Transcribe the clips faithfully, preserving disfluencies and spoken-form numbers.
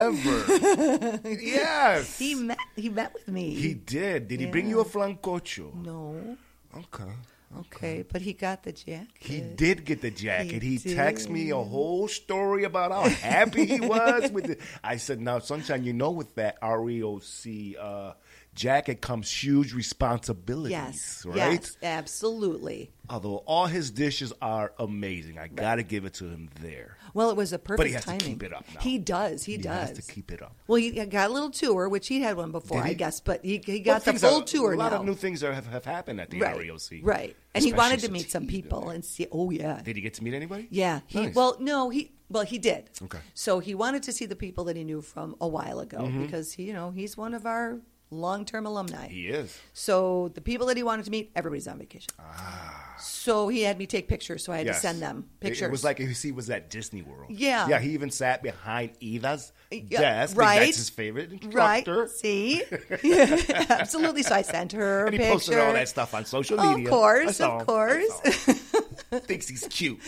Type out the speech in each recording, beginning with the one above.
ever. Yes. He met he met with me. He did. Did he Yeah. bring you a flancocho? No. Okay. Okay, but he got the jacket. He did get the jacket. He, He texted me a whole story about how happy he was with it. I said, now, Sunshine, you know with that R E O C uh, jacket comes huge responsibilities, Yes, right? yes, absolutely. Although all his dishes are amazing. I got to give it to him there. Well, it was a perfect But he has timing. to keep it up now. He does. He, He does. has to keep it up. Well, he got a little tour, which he had one before, Did he? I guess, but he, he Well, got the things full are- tour A lot now. of new things are, have, have happened at the right, R E O C. right. And he Especially wanted to since meet some he's been people there. and see. Oh yeah. Did he get to meet anybody? Yeah. He Nice. well, no, he well he did. Okay. So he wanted to see the people that he knew from a while ago Mm-hmm. because he, you know, he's one of our long-term alumni. He is. So the people that he wanted to meet, everybody's on vacation. Ah. So he had me take pictures, so I had Yes. to send them It- pictures. It was like if he was at Disney World. Yeah. Yeah, he even sat behind Eva's Yeah, desk. right. That's his favorite right. instructor. See, yeah, absolutely. So I sent her a And he picture. posted all that stuff on social Of media. course, I saw of him. course. I saw him. Thinks he's cute.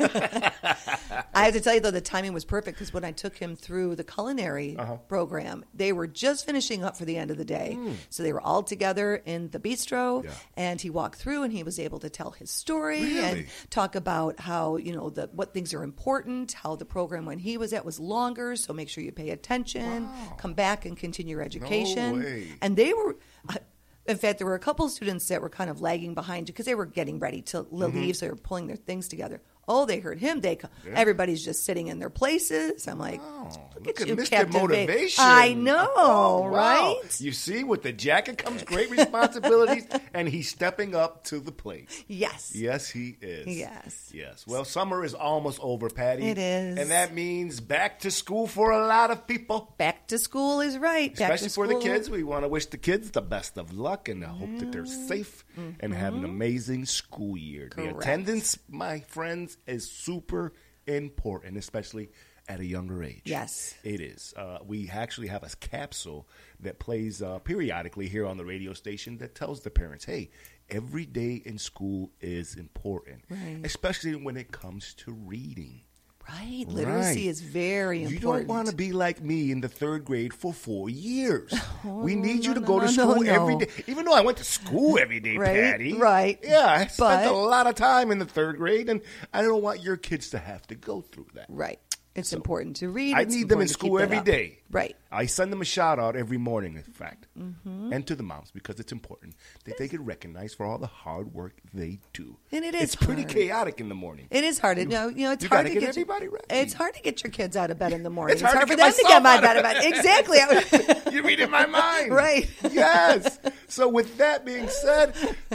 I have to tell you, though, the timing was perfect because when I took him through the culinary Uh-huh. program, they were just finishing up for the end of the day. So they were all together in the bistro, Yeah. and he walked through and he was able to tell his story Really? and talk about how, you know, the what things are important, how the program when he was at was longer, so make sure you pay attention, Wow. come back and continue your education. way. And they were... In fact, there were a couple of students that were kind of lagging behind because they were getting ready to leave, so they were pulling their things together. Oh, they heard him. They, Yeah. everybody's just sitting in their places. I'm like, Oh, look, look at at you, Mister captivate. Motivation. I know, Oh, wow. right? You see, with the jacket comes great responsibilities, and he's stepping up to the plate. Yes. Yes, he is. Yes. Yes. Well, summer is almost over, Patty. It is. And that means back to school for a lot of people. Back to school is right. Back Especially to for the school. kids. We want to wish the kids the best of luck and I hope that they're safe and have an amazing school year. The Mm-hmm. Correct. attendance, my friends, is super important, especially at a younger age. Yes. It is. Uh, we actually have a capsule that plays uh, periodically here on the radio station that tells the parents, hey, every day in school is important, Right. especially when it comes to reading. Right. Literacy Right. is very You important. don't want to be like me in the third grade for four years. we Oh, need you no, to no, go no, to no, school no. every day. Even though I went to school every day, Right, Patty. right. Yeah, I spent But- a lot of time in the third grade, and I don't want your kids to have to go through that. Right. It's important to read. I It's need them in important to school keep that every up. day. Right. I send them a shout out every morning, in fact, Mm-hmm. and to the moms because it's important that they get recognized for all the hard work they do. And it is It's pretty hard. chaotic in the morning. It is hard. You know, you know it's you hard gotta to get get, your- everybody ready. It's hard to get your kids out of bed in the morning. It's hard to for get them to myself get my out bed of out of bed. Exactly. You're reading my mind. Right. Yes. So with that being said,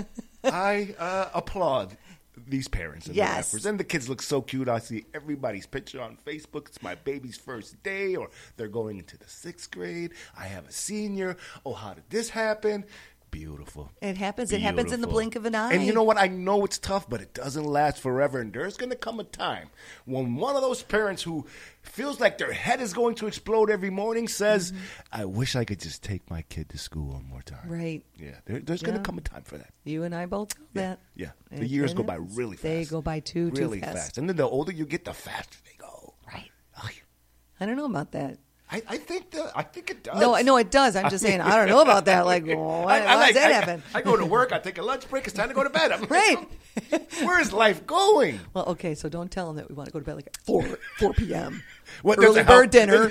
I uh, applaud these parents and their Yes. efforts. And the kids look so cute. I see everybody's picture on Facebook. It's my baby's first day, or they're going into the sixth grade. I have a senior. Oh, how did this happen? Beautiful. It happens. It happens in the Beautiful. blink of an eye. And you know what? I know it's tough, but it doesn't last forever. And there's going to come a time when one of those parents who feels like their head is going to explode every morning says, I wish I could just take my kid to school one more time. Right. Yeah. There, there's going Yeah. to come a time for that. You and I both know that. Yeah. The It- years it go by is. really fast. They go by too, too really fast. And then the older you get, the faster they go. Right. Oh, I don't know about that. I, I think the, I think it does. No, I know it does. I'm just saying, I don't know about that. Like, well, why, I, I why like- does that I- happen? I, go to work. I take a lunch break. It's time to go to bed. I'm like, Right. Where's life going? Well, okay, so don't tell them that we want to go to bed like at four, four p.m. What Early doesn't bird help- dinner.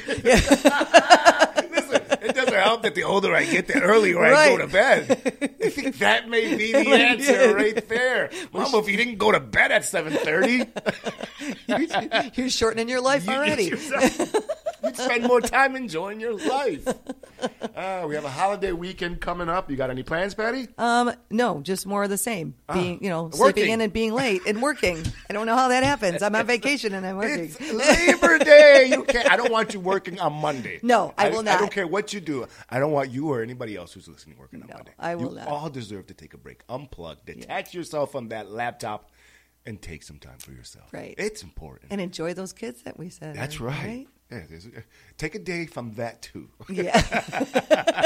Yeah. Listen, it doesn't help that the older I get, the earlier I Right. go to bed. I think that may be the Like, answer yeah. right there. Mama, if you didn't go to bed at seven thirty, you're, you're shortening your life already. you'd spend more time enjoying your life. Uh, we have a holiday weekend coming up. You got any plans, Patty? Um, no, just more of the same. Being, you know, working. sleeping in and being late and working. I don't know how that happens. I'm on vacation and I'm working. It's Labor Day. You can't. I don't want you working on Monday. No, I will I not. don't care what you do. I don't want you or anybody else who's listening working on No, Monday. I will you not. all deserve to take a break, unplug, detach yourself from that laptop, and take some time for yourself. Right. It's important. And enjoy those kids that we said. That's right. Yeah, there's- take a day from that too. Yeah.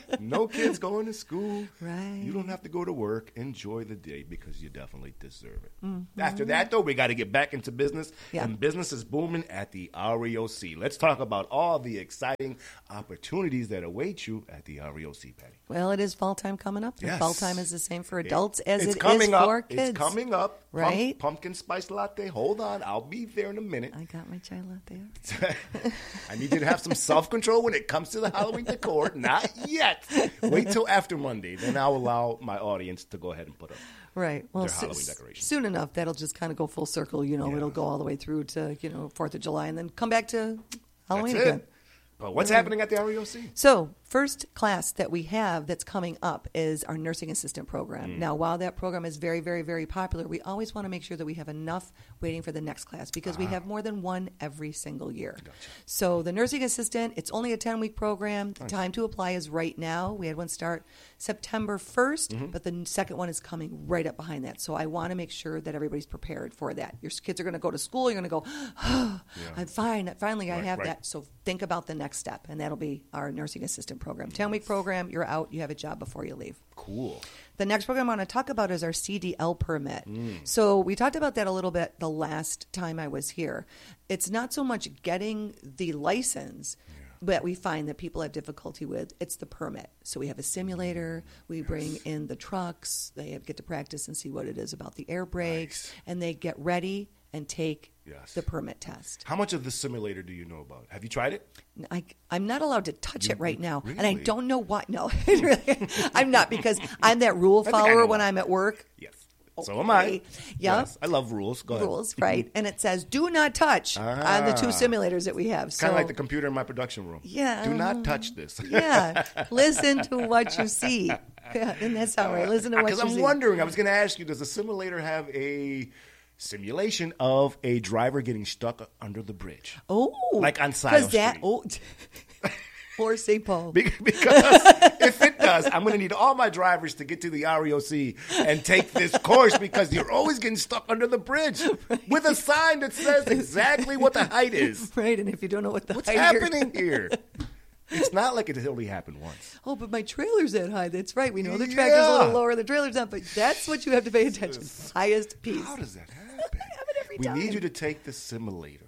No kids going to school. Right. You don't have to go to work. Enjoy the day because you definitely deserve it. Mm-hmm. After that, though, we got to get back into business. Yeah. And business is booming at the R E O C. Let's talk about all the exciting opportunities that await you at the R E O C, Patty. Well, it is fall time coming up. Yes. Fall time is the same for adults as it's it coming is up. for kids. It's coming up. Right? Pump, pumpkin spice latte. Hold on. I'll be there in a minute. I got my chai latte. I need you to have some self-control when it comes to the Halloween decor. Not yet. Wait till after Monday. Then I'll allow my audience to go ahead and put up Right. Well, their so- Halloween decorations. soon enough, that'll just kind of go full circle. You know, Yeah. it'll go all the way through to, you know, fourth of July and then come back to Halloween That's it. again. But what's happening at the R E O C? So, first class that we have that's coming up is our nursing assistant program. Mm. Now, while that program is very, very, very popular, we always want to make sure that we have enough waiting for the next class because we Ah. have more than one every single year. So, the nursing assistant, it's only a ten-week program. The time to apply is right now. We had one start September first, Mm-hmm. but the second one is coming right up behind that. So, I want to make sure that everybody's prepared for that. Your kids are going to go to school. You're going to go, oh, I'm fine. Finally, I Right, have right. that. So, think about the next step, and that'll be our nursing assistant program. ten-week program, you're out, you have a job before you leave. Cool. The next program I want to talk about is our C D L permit. Mm. So we talked about that a little bit the last time I was here. It's not so much getting the license that we find that people have difficulty with. It's the permit. So we have a simulator. We bring in the trucks. They have, get to practice and see what it is about the air brakes. Nice. And they get ready and take Yes. the permit test. How much of the simulator do you know about? Have you tried it? I, I'm not allowed to touch it right now, and I Really? don't know why. No, really, I'm not because I'm that rule think I follower know when why. I'm at work. Yes. So am I. Okay. Yep. Yes. I love rules. Go ahead. Rules, right? And it says do not touch on the two Ah. simulators that we have. Kind so, of like the computer in my production room. Yeah. Do not touch this. yeah, listen to what you see. Yeah, and that's how right. Listen to what you Because I'm see. wondering, I was going to ask you, does the simulator have a simulation of a driver getting stuck under the bridge? Oh, Like on Scioto because that. Street. Oh, or Saint Paul. Be- Because if it does, I'm going to need all my drivers to get to the R E O C and take this course because you're always getting stuck under the bridge with a sign that says exactly what the height is. Right, and if you don't know what the What's height happening here? It's not like it only happened once. Oh, but my trailer's that high. That's right. We know the tractor's a Yeah. little lower, the trailer's not, but that's what you have to pay attention to. Highest piece. How does that happen? every We time. need you to take the simulator.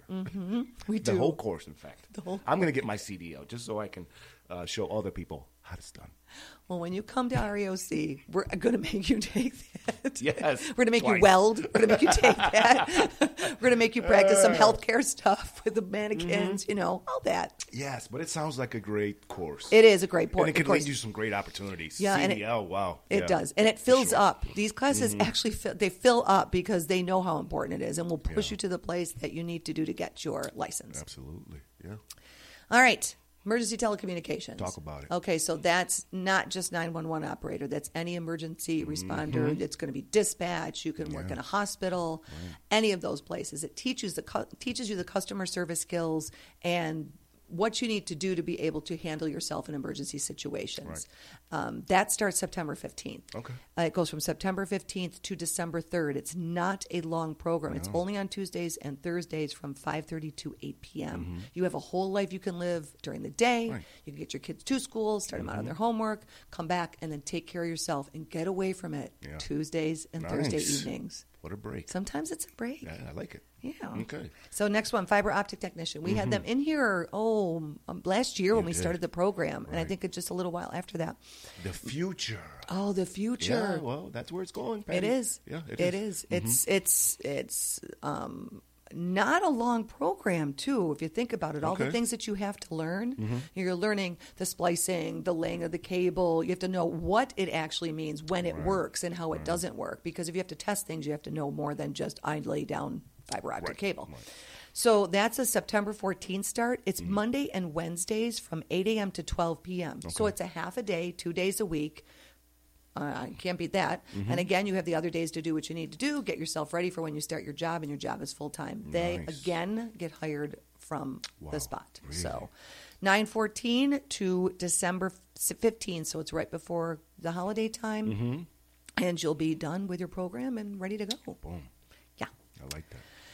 We The do. whole course, in fact. The whole I'm going to get my C D out just so I can uh, show other people how it's done. Well, when you come to R E O C, we're going to make you take that. Yes, We're going to make twice. you weld. We're going to make you take that. We're going to make you practice some healthcare stuff with the mannequins, Mm-hmm. you know, all that. Yes, but it sounds like a great course. It is a great point. and it can lead you some great opportunities. Yeah, and it- C D L, wow. It Yeah, does, and it for fills sure. Mm-hmm. up. These classes actually fill, they fill up because they know how important it is, and will push Yeah. you to the place that you need to do to get your license. Absolutely, yeah. All right. Emergency telecommunications. Talk about it. Okay, so that's not just nine one one operator. That's any emergency responder. It's going to be dispatch. You can work Mm-hmm. Yeah. in a hospital, any of those places. It teaches the cu- teaches you the customer service skills and what you need to do to be able to handle yourself in emergency situations. Um, that starts September fifteenth. Okay. Uh, it goes from September fifteenth to December third. It's not a long program. It's only on Tuesdays and Thursdays from five thirty to eight p.m. You have a whole life you can live during the day. Right. You can get your kids to school, start them out on their homework, come back, and then take care of yourself and get away from it Yeah. Tuesdays and Nice. Thursday evenings. What a break. Sometimes it's a break. Yeah, I like it. Yeah. Okay. So next one, fiber optic technician. We had them in here, oh, um, last year when You we did. started the program, and I Right. think it's just a little while after that. The future. Oh, the Yeah, future. well, that's where it's going, It Patty. is. Yeah, it, it is. is. It's it's it's um, not a long program too. If you think about it, all the Okay. things that you have to learn, you're learning the splicing, the laying of the cable. You have to know what it actually means when it works and how it doesn't work. Because if you have to test things, you have to know more than just I lay down fiber optic Right. cable. Right. So that's a September fourteenth start. It's Mm-hmm. Monday and Wednesdays from eight a.m. to twelve p.m. So it's a half a day, two days a week. Uh, I can't beat that. Mm-hmm. And again, you have the other days to do what you need to do, get yourself ready for when you start your job, and your job is full time. They Nice. again get hired from Wow, the spot. really? So nine fourteen to December fifteenth. So it's right before the holiday time. Mm-hmm. And you'll be done with your program and ready to go. Boom. Yeah. I like that.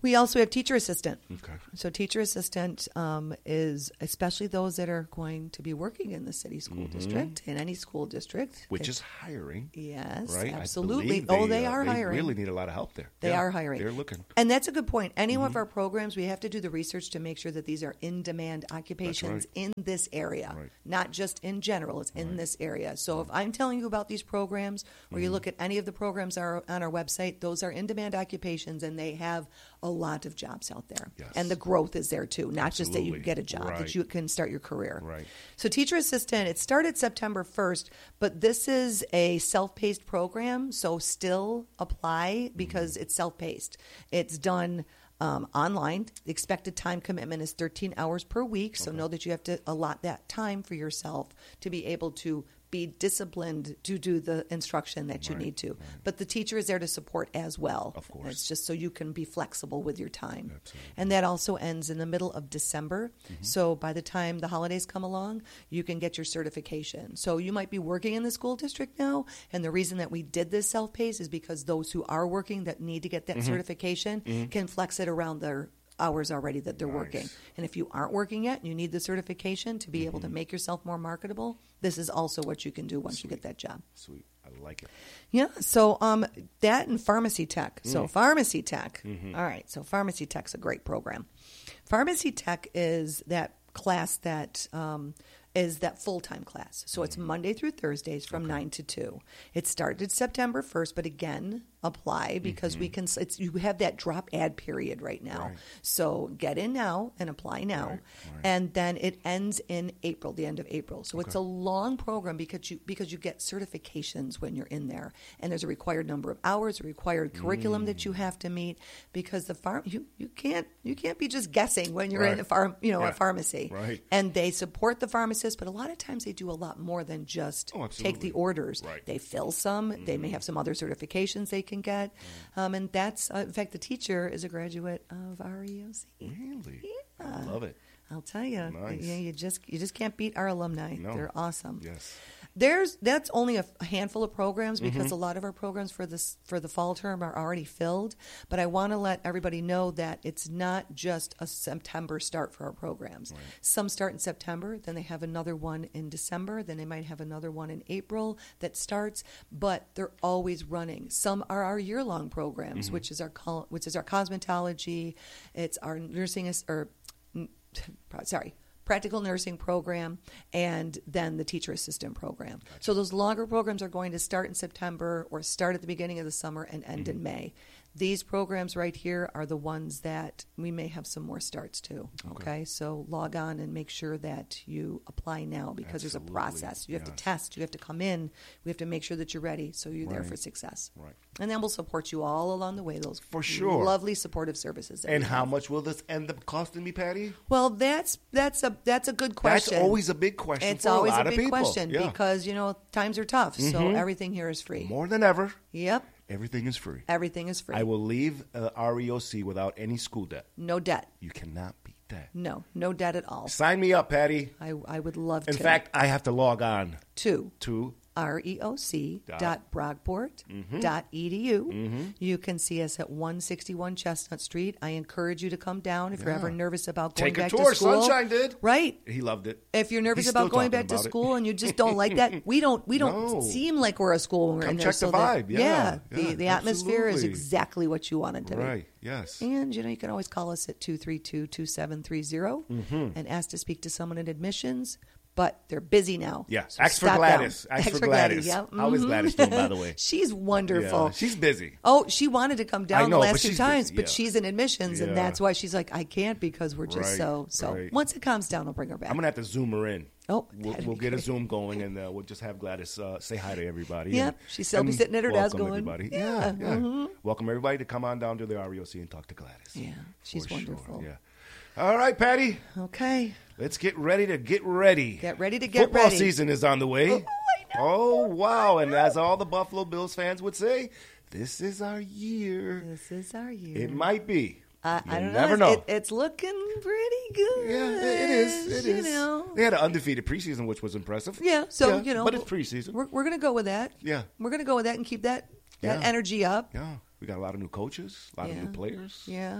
We also have teacher assistant. Okay. So teacher assistant um, is especially those that are going to be working in the city school Mm-hmm. district, in any school district. Which It- is hiring. Yes, Right? I absolutely. believe Oh, they uh, are hiring. They really need a lot of help there. They Yeah, are hiring. They're looking. And that's a good point. Any of our programs, we have to do the research to make sure that these are in-demand occupations right. in this area, Right. not just in general. It's in this area. So if I'm telling you about these programs, or you look at any of the programs are on our website, those are in-demand occupations, and they have a lot of jobs out there. Yes. And the growth is there too, not just that you Absolutely. get a job, Right. that you can start your career. Right. So teacher assistant, it started September first, but this is a self-paced program, so still apply because it's self-paced. It's done um, online. The expected time commitment is thirteen hours per week, so know that you have to allot that time for yourself to be able to be disciplined to do the instruction that you Right, need to. right. But the teacher is there to support as well. Of course. It's just so you can be flexible with your time. Absolutely. And that also ends in the middle of December. Mm-hmm. So by the time the holidays come along, you can get your certification. So you might be working in the school district now, and the reason that we did this self-paced is because those who are working that need to get Mm-hmm. that certification can flex it around their hours already that they're Nice. working. And if you aren't working yet and you need the certification to be able Mm-hmm. to make yourself more marketable, this is also what you can do once you get that job. Sweet. I like it. Yeah, so um, that and pharmacy tech. Mm. So pharmacy tech. Mm-hmm. All right, so pharmacy tech's a great program. Pharmacy tech is that class that um, is that full-time class. So it's Monday through Thursdays from nine to two. It started September first, but again, apply because we can. It's you have that drop ad period right now. Mm-hmm. Right. So get in now and apply now, Right, right. and then it ends in April, the end of April. So it's a long program because you because you get certifications when you're in there, and there's a required number of hours, a required curriculum that you Mm. have to meet because the farm you, you can't you can't be just guessing when you're Right. in a farm you know Yeah. a pharmacy. Right. And they support the pharmacist, but a lot of times they do a lot more than just Oh, take absolutely. the orders. Right. They fill some. They may have some other certifications they can get, um, and that's uh, in fact the teacher is a graduate of R E O C. Really? Yeah. I love it. I'll tell you, Nice. you, you just you just can't beat our alumni. No. They're awesome. Yes. There's that's only a, a handful of programs because Mm-hmm. a lot of our programs for this for the fall term are already filled. But I want to let everybody know that it's not just a September start for our programs. Some start in September, then they have another one in December, then they might have another one in April that starts. But they're always running. Some are our year long programs, Mm-hmm. which is our col- which is our cosmetology, it's our nursing ass- or mm, sorry. practical nursing program, and then the teacher assistant program. So those longer programs are going to start in September or start at the beginning of the summer and end in May. These programs right here are the ones that we may have some more starts to. Okay, Okay. so log on and make sure that you apply now because there's a Absolutely. process. You have Yes. to test, you have to come in, we have to make sure that you're ready so you're there Right. for success. Right. And then we'll support you all along the way, those For sure. lovely supportive services. that And we how have. much will this end up costing me, Patty? Well, that's that's a that's a good question. That's always a big question It's for a always lot a of big people. question Yeah. because you know times are tough, so everything here is free. More than ever, Yep, everything is free. everything is free. I will leave uh, R E O C without any school debt. No debt. You cannot beat that. No, no debt at all. Sign me up, Patty. I I would love In to. fact, I have to log on two. to R E O C Dot. dot brockport dot E D U. You can see us at one sixty-one Chestnut Street. I encourage you to come down if you're Yeah. ever nervous about going Take a back tour. to school. Sunshine did. Right. He loved it. If you're nervous He's about still going talking back to about it. school and you just don't like that, we don't we don't No. seem like we're a school when we're Come in there. check so the that- vibe. Yeah, the yeah, the atmosphere is absolutely. exactly what you want it to Right. Yes. be. And you know you can always call us at two three two, two seven three zero Mm-hmm. and ask to speak to someone in admissions. But they're busy now. Yeah. So Ask for stop Gladys. down. Ask for Gladys. Yeah. How is mhm. Gladys doing, by the way? She's wonderful. Yeah, she's busy. Oh, she wanted to come down I know, the but last few she's times, busy, but yeah. she's in admissions, and Yeah. that's why she's like, I can't because we're just Right, so so. right. Once it calms down, I'll bring her back. I'm gonna have to zoom her in. Oh, we'll, that'd we'll be get a great. Zoom going, and uh, we'll just have Gladys uh, say hi to everybody. Yep, and- she'll still be and sitting at her desk welcome going, everybody. yeah, yeah. mhm. Welcome everybody to come on down to the R E O C and talk to Gladys. Yeah, she's For sure, wonderful. Yeah. All right, Patty. Okay, Let's get ready to get ready. get ready to get Football ready. season is on the way. Oh, I know. Oh, wow. And as all the Buffalo Bills fans would say, this is our year. This is our year. It might be. I, I You'll don't know. never It's, know. It, it's looking pretty good. Yeah, it is. It you is. know. They had an undefeated preseason, which was impressive. Yeah, so, Yeah, you know. but it's preseason. We're, we're going to go with that. Yeah. We're going to go with that and keep that, that Yeah. energy up. Yeah, we got a lot of new coaches, a lot Yeah. of new players. Yeah.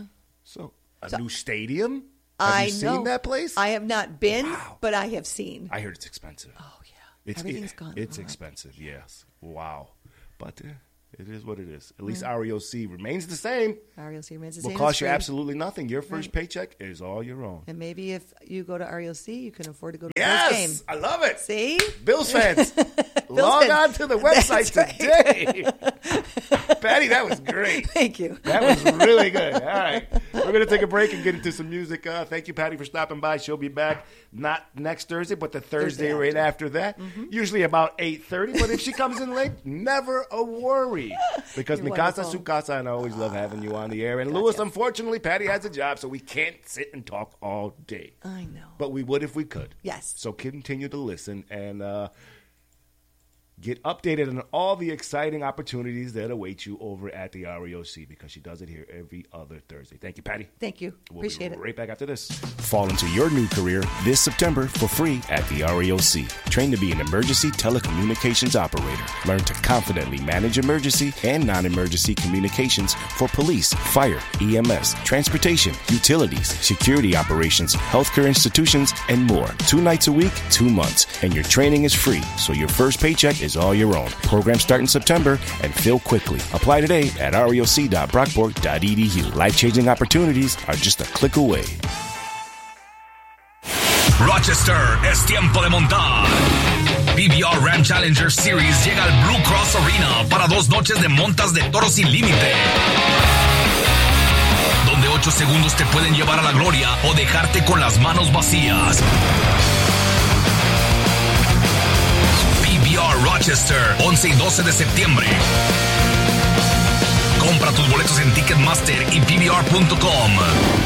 So, a So- new stadium? Have I you seen know. that place? I have not been, Wow. but I have seen. I heard it's expensive. Oh yeah, It's, everything's it- gone. It's up. expensive, yes. Wow. But uh, it is what it is. At least Mm. R E O C remains the same. R E O C remains the Will same. cost It's you free. absolutely nothing. Your first Right. paycheck is all your own. And maybe if you go to R E O C, you can afford to go to Yes! the Bills game. I love it. See? Bills fans, log fans. on to the website That's right. today. Patty, that was great. Thank you. That was really good. All right. We're going to take a break and get into some music. Uh, thank you, Patty, for stopping by. She'll be back not next Thursday, but the Thursday, Thursday right after that. Mm-hmm. Usually about eight thirty. But if she comes in late, never a worry. Because You're mi casa, wonderful. su casa, and I always love having you on the air. And Louis, unfortunately, Patty has a job, so we can't sit and talk all day. I know. But we would if we could. Yes. So continue to listen and uh, get updated on all the exciting opportunities that await you over at the R E O C because she does it here every other Thursday. Thank you, Patty. Thank you. We'll Appreciate be it. right back after this. Fall into your new career this September for free at the R E O C. Train to be an emergency telecommunications operator. Learn to confidently manage emergency and non-emergency communications for police, fire, E M S, transportation, utilities, security operations, healthcare institutions, and more. Two nights a week, two months, and your training is free, so your first paycheck is all your own. Programs start in September and fill quickly. Apply today at R E O C dot brockport dot E D U. Life-changing opportunities are just a click away. Rochester, es tiempo de montar. P B R Ram Challenger Series llega al Blue Cross Arena para dos noches de montas de toro sin límite. Donde ocho segundos te pueden llevar a la gloria o dejarte con las manos vacías. P B R Rochester, once y doce de septiembre. Compra tus boletos en Ticketmaster y P B R punto com.